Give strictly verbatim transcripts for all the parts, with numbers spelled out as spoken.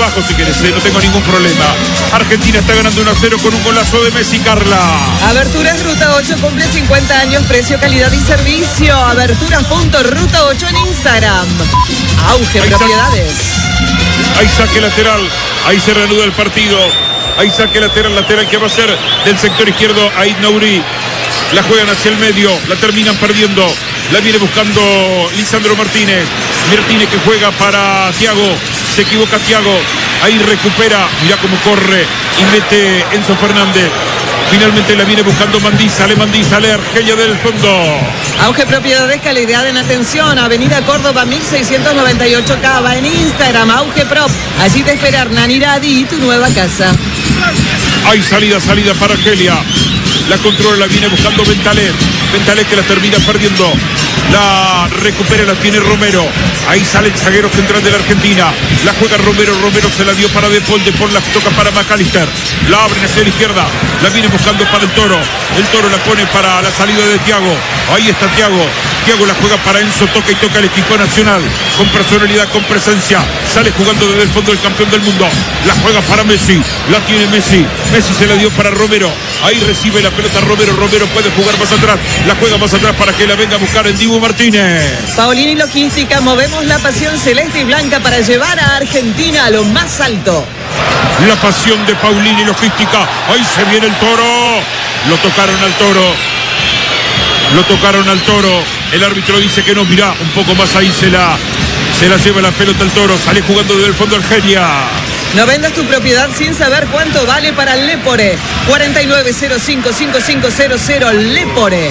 bajo si querés, eh, no tengo ningún problema. Argentina está ganando uno a cero con un golazo de Messi, Carla. Aberturas Ruta ocho cumple cincuenta años, precio, calidad y servicio. Aberturas punto ruta ocho en Instagram. Auge Ahí Propiedades. Sa- Ahí saque lateral, ahí se reanuda el partido. Ahí saque lateral, lateral que va a ser del sector izquierdo Aid Nouri. La juegan hacia el medio, la terminan perdiendo. La viene buscando Lisandro Martínez. Martínez que juega para Thiago. Se equivoca Thiago. Ahí recupera. Mirá cómo corre y mete Enzo Fernández. Finalmente la viene buscando Mandí. Sale Mandí, sale Argelia del fondo. Auge Propiedades, calidad en atención. Avenida Córdoba mil seiscientos noventa y ocho Cava. En Instagram, Auge Prop. Allí te espera Hernán Iradi y tu nueva casa. Hay salida, salida para Argelia. La controla, la viene buscando Bentalé. Bentalé que la termina perdiendo. La recupera, la tiene Romero. Ahí sale el zaguero central de la Argentina. La juega Romero, Romero se la dio para De Paul. De Paul la toca para McAllister. La abren hacia la izquierda. La viene buscando para el Toro. El Toro la pone para la salida de Thiago. Ahí está Thiago. Thiago la juega para Enzo. Toca y toca el equipo nacional. Con personalidad, con presencia. Sale jugando desde el fondo el campeón del mundo. La juega para Messi. La tiene Messi. Messi se la dio para Romero. Ahí recibe la pelota Romero. Romero puede jugar más atrás. La juega más atrás para que la venga a buscar el Dibu Martínez. Paolini Logística, movemos la pasión celeste y blanca para llevar a Argentina a lo más alto. La pasión de Paolini Logística. Ahí se viene el Toro. Lo tocaron al Toro. Lo tocaron al Toro. El árbitro dice que no. Mirá, un poco más ahí se la, se la lleva la pelota el Toro. Sale jugando desde el fondo Argelia. No vendas tu propiedad sin saber cuánto vale para Lepore. cuarenta y nueve cero cinco cinco cinco cero cero Lepore.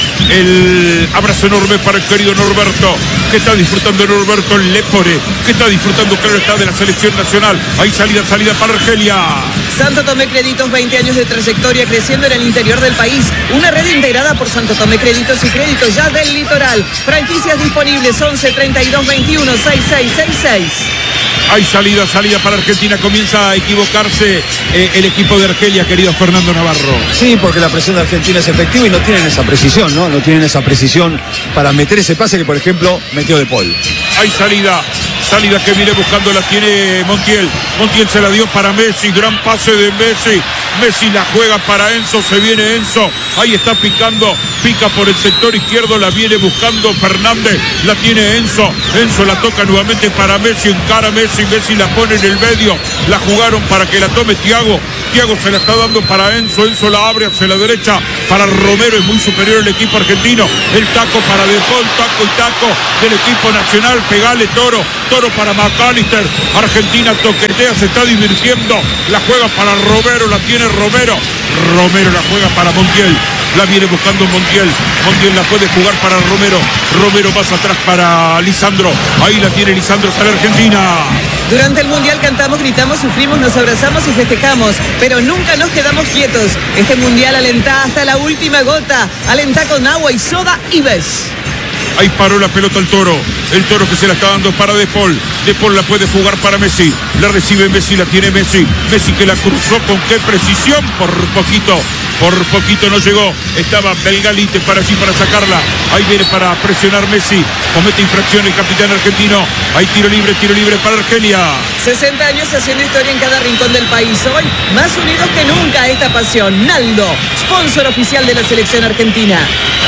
El abrazo enorme para el querido Norberto, que está disfrutando Norberto en Lepore, que está disfrutando, claro está, de la selección nacional. Ahí salida, salida para Argelia. Santo Tomé Créditos, veinte años de trayectoria creciendo en el interior del país. Una red integrada por Santo Tomé Créditos y Créditos ya del litoral. Franquicias disponibles once treinta y dos veintiuno sesenta y seis sesenta y seis. Hay salida, salida para Argentina. Comienza a equivocarse eh, el equipo de Argelia, querido Fernando Navarro. Sí, porque la presión de Argentina es efectiva y no tienen esa precisión, ¿no? No tienen esa precisión para meter ese pase que, por ejemplo, metió De Paul. Hay salida, salida que viene buscando, la tiene Montiel. Montiel se la dio para Messi, gran pase de Messi. Messi la juega para Enzo, se viene Enzo. Ahí está picando, pica por el sector izquierdo, la viene buscando Fernández. La tiene Enzo, Enzo la toca nuevamente para Messi, encara Messi. Messi la pone en el medio, la jugaron para que la tome Thiago. Thiago se la está dando para Enzo, Enzo la abre hacia la derecha para Romero, es muy superior el equipo argentino. El taco para De Paul, taco y taco del equipo nacional. Pegale Toro, Toro para McAllister. Argentina toquetea, se está divirtiendo. La juega para Romero, la tiene Romero. Romero la juega para Montiel. La viene buscando Montiel. Montiel la puede jugar para Romero. Romero más atrás para Lisandro. Ahí la tiene Lisandro, sale Argentina. Durante el Mundial cantamos, gritamos, sufrimos, nos abrazamos y festejamos, pero nunca nos quedamos quietos. Este Mundial alentá hasta la última gota. Alentá con agua y soda y ves. Ahí paró la pelota el Toro. El Toro que se la está dando para De Paul. De Paul la puede jugar para Messi. La recibe Messi, la tiene Messi. Messi que la cruzó con qué precisión. Por poquito, por poquito no llegó. Estaba Belgalite para allí para sacarla. Ahí viene para presionar Messi. Comete infracción el capitán argentino. Hay tiro libre, tiro libre para Argelia. sesenta años haciendo historia en cada rincón del país. Hoy, más unidos que nunca esta pasión. Naldo, sponsor oficial de la selección argentina.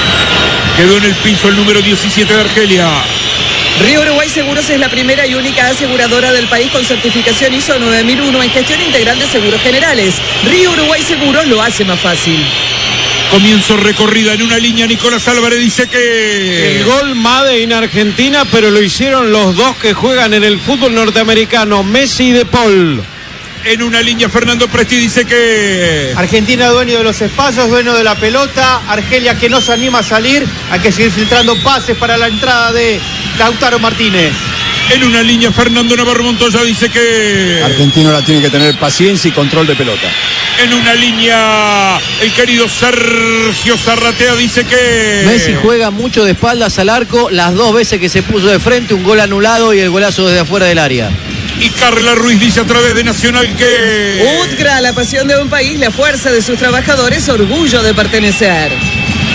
Quedó en el piso el número diecisiete de Argelia. Río Uruguay Seguros es la primera y única aseguradora del país con certificación I S O nueve mil uno en gestión integral de seguros generales. Río Uruguay Seguros lo hace más fácil. Comienzo recorrida en una línea. Nicolás Álvarez dice que el gol Made in Argentina, pero lo hicieron los dos que juegan en el fútbol norteamericano, Messi y De Paul. En una línea Fernando Presti dice que Argentina dueño de los espacios, dueño de la pelota. Argelia que no se anima a salir. Hay que seguir filtrando pases para la entrada de Lautaro Martínez. En una línea Fernando Navarro Montoya dice que Argentino la tiene que tener paciencia y control de pelota. En una línea el querido Sergio Zarratea dice que Messi juega mucho de espaldas al arco, las dos veces que se puso de frente, un gol anulado y el golazo desde afuera del área. Y Carla Ruiz dice a través de Nacional que U T C R A, la pasión de un país, la fuerza de sus trabajadores, orgullo de pertenecer.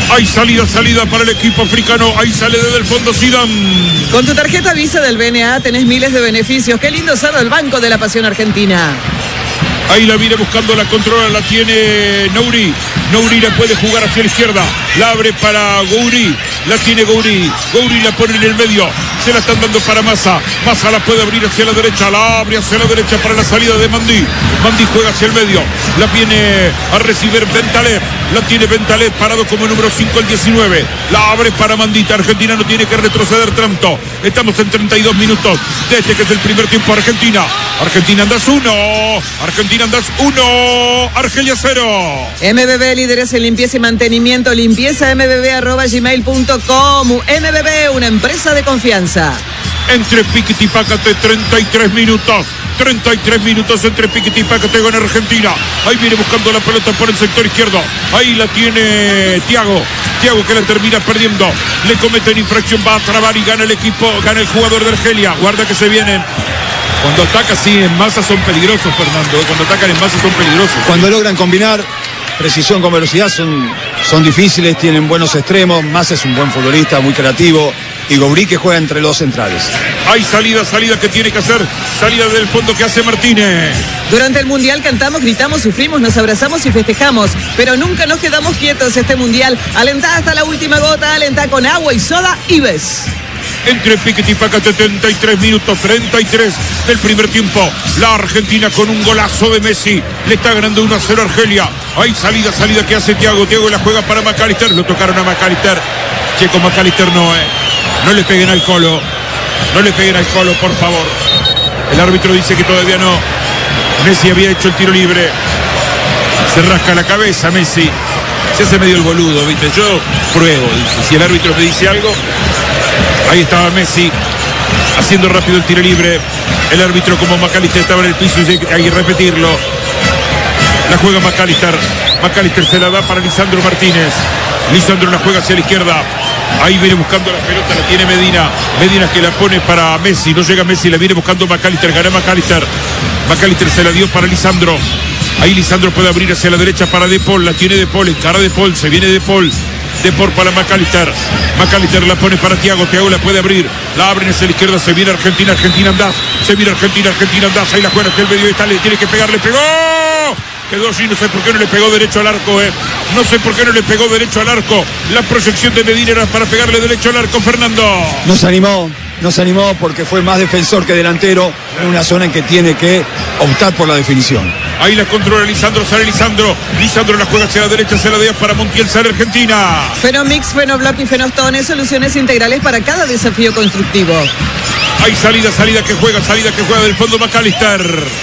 Hay salida, salida para el equipo africano. Ahí sale desde el fondo Zidane. Con tu tarjeta Visa del B N A tenés miles de beneficios. Qué lindo ser el Banco de la Pasión Argentina. Ahí la viene buscando, la controla, la tiene Nouri. Nouri la puede jugar hacia la izquierda. La abre para Gouri. La tiene Gouri. Gouri la pone en el medio. Se la están dando para Massa. Massa la puede abrir hacia la derecha. La abre hacia la derecha para la salida de Mandi. Mandi juega hacia el medio. La viene a recibir Bentaleb. La tiene Bentaleb parado como número cinco el diecinueve. La abre para Mandita. Argentina no tiene que retroceder tanto. Estamos en treinta y dos minutos. Desde que es el primer tiempo Argentina. Argentina andas uno. Argentina andas uno. Argelia cero. M B B, líderes en limpieza y mantenimiento. Limpieza m b b arroba gmail punto com. M B B, una empresa de confianza. Entre Piquete y Pácate, treinta y tres minutos. treinta y tres minutos entre Piquete y Pácate con Argentina. Ahí viene buscando la pelota por el sector izquierdo. Ahí la tiene Thiago. Thiago que la termina perdiendo. Le cometen infracción, va a trabar y gana el equipo, gana el jugador de Argelia. Guarda que se vienen. Cuando atacan así en masa son peligrosos, Fernando. Cuando atacan en masa son peligrosos. Cuando logran combinar precisión con velocidad son, son difíciles, tienen buenos extremos. Massa es un buen futbolista, muy creativo. Y Gouri que juega entre los centrales. Hay salida, salida que tiene que hacer. Salida del fondo que hace Martínez. Durante el Mundial cantamos, gritamos, sufrimos, nos abrazamos y festejamos. Pero nunca nos quedamos quietos este Mundial. Alentá hasta la última gota, alentá con agua y soda y ves. Entre Piquete y Pácate, treinta y tres minutos, treinta y tres del primer tiempo. La Argentina con un golazo de Messi. Le está ganando uno a cero a Argelia. Hay salida, salida que hace Thiago. Thiago la juega para McAllister. Lo tocaron a McAllister. Che, con McAllister no, eh. No le peguen al Colo. No le peguen al Colo, por favor. El árbitro dice que todavía no. Messi había hecho el tiro libre. Se rasca la cabeza Messi. Se hace medio el boludo, ¿viste? Yo pruebo. Si el árbitro me dice algo. Ahí estaba Messi haciendo rápido el tiro libre. El árbitro, como McAllister estaba en el piso, y hay que repetirlo. La juega McAllister. McAllister se la da para Lisandro Martínez. Lisandro la juega hacia la izquierda. Ahí viene buscando la pelota, la tiene Medina. Medina que la pone para Messi. No llega Messi, la viene buscando McAllister. Gana McAllister. McAllister se la dio para Lisandro. Ahí Lisandro puede abrir hacia la derecha para De Paul. La tiene De Paul, encara De Paul. Se viene De Paul. De Paul para McAllister. McAllister la pone para Thiago. Thiago la puede abrir. La abren hacia la izquierda. Se viene Argentina. Argentina andás. Se viene Argentina. Argentina andás. Ahí la juega hacia el medio. Está, le tiene que pegar. Le pegó. Quedó allí. No sé por qué no le pegó derecho al arco. Eh. No sé por qué no le pegó derecho al arco. La proyección de Medina era para pegarle derecho al arco. Fernando. No se animó. No se animó porque fue más defensor que delantero en una zona en que tiene que optar por la definición. Ahí la controla Lisandro, sale Lisandro. Lisandro la juega hacia la derecha, se la deja para Montiel, sale Argentina. Fenomix, Fenoblock y Fenostone, soluciones integrales para cada desafío constructivo. Hay salida, salida que juega, salida que juega del fondo McAllister.